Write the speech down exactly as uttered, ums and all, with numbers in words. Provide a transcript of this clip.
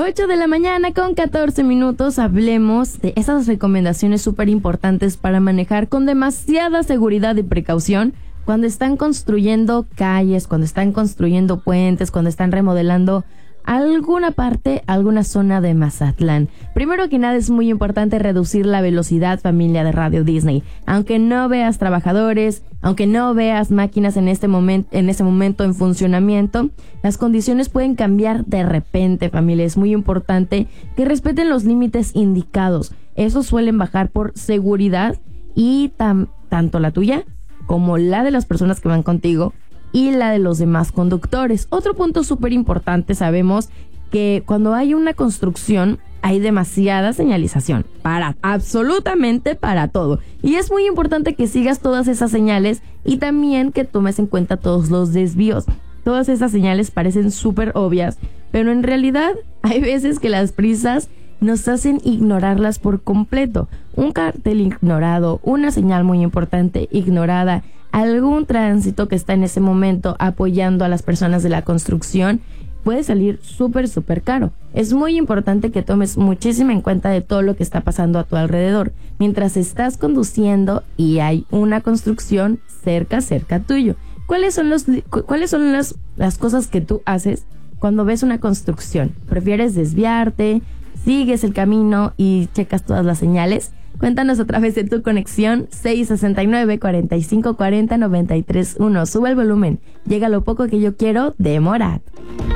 ocho de la mañana con catorce minutos. Hablemos de esas recomendaciones súper importantes para manejar con demasiada seguridad y precaución cuando están construyendo calles, cuando están construyendo puentes, cuando están remodelando alguna parte, alguna zona de Mazatlán. Primero que nada, es muy importante reducir la velocidad, familia de Radio Disney. Aunque no veas trabajadores, aunque no veas máquinas en este momento, en ese momento en funcionamiento, las condiciones pueden cambiar de repente, familia. Es muy importante que respeten los límites indicados. Esos suelen bajar por seguridad y tam, tanto la tuya como la de las personas que van contigo y la de los demás conductores. Otro punto súper importante, sabemos que cuando hay una construcción hay demasiada señalización para absolutamente para todo. Y es muy importante que sigas todas esas señales y también que tomes en cuenta todos los desvíos. Todas esas señales parecen súper obvias, pero en realidad hay veces que las prisas nos hacen ignorarlas por completo. Un cartel ignorado, una señal muy importante ignorada, algún tránsito que está en ese momento apoyando a las personas de la construcción, puede salir súper, súper caro. Es muy importante que tomes muchísimo en cuenta de todo lo que está pasando a tu alrededor mientras estás conduciendo y hay una construcción cerca, cerca tuyo. ¿Cuáles son los, cuáles son las, las cosas que tú haces cuando ves una construcción? ¿Prefieres desviarte? ¿Sigues el camino y checas todas las señales? Cuéntanos a través de tu conexión seis sesenta y nueve, cuarenta y cinco cuarenta, noventa y tres uno. Sube el volumen. Llega lo poco que yo quiero de Morat.